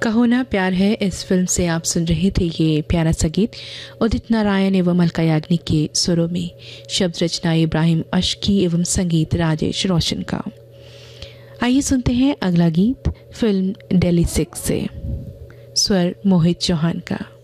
कहो ना प्यार है, इस फिल्म से आप सुन रहे थे ये प्यारा सा गीत उदित नारायण एवं अलका याग्निक के सुरों में। शब्द रचना इब्राहिम अशकी एवं संगीत राजेश रोशन का। आइए सुनते हैं अगला गीत फिल्म दिल्ली 6 से, स्वर मोहित चौहान का।